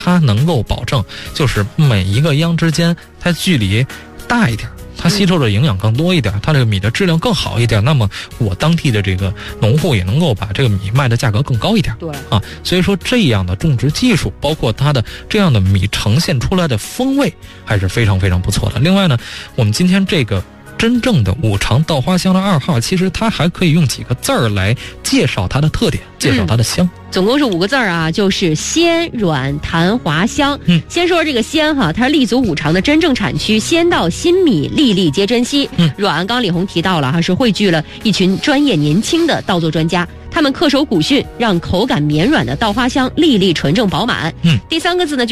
它能够保证就是每一个秧之间它距离大一点，它吸收的营养更多一点，它这个米的质量更好一点，那么我当地的这个农户也能够把这个米卖的价格更高一点。 对啊，所以说这样的种植技术，包括它的这样的米呈现出来的风味，还是非常非常不错的。另外呢，我们今天这个真正的五常稻花香的2号，其实它还可以用几个字儿来介绍它的特点，介绍它的香。 总共是5个字啊，就是鲜软弹滑香。先说这个鲜哈，它是立足五常的真正产区，鲜稻新米粒粒皆珍惜。软，刚刚李红提到了哈，是汇聚了一群专业年轻的稻作专家，他们恪守古训，让口感绵软的稻花香粒粒纯正饱满。第3个字呢，